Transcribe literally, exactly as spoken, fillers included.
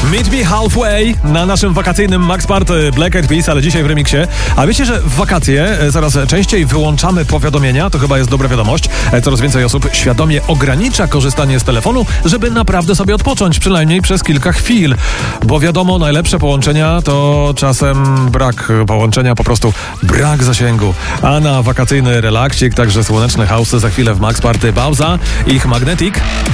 Meet Me Halfway na naszym wakacyjnym Max Party Black Eyed Peas, ale dzisiaj w remiksie. A wiecie, że w wakacje coraz częściej wyłączamy powiadomienia? To chyba jest dobra wiadomość. Coraz więcej osób świadomie ogranicza korzystanie z telefonu, żeby naprawdę sobie odpocząć, przynajmniej przez kilka chwil. Bo wiadomo, najlepsze połączenia to czasem brak połączenia, po prostu brak zasięgu. A na wakacyjny relaksik, także słoneczne house'y za chwilę w Max Party. Pauza, ich Magnetic.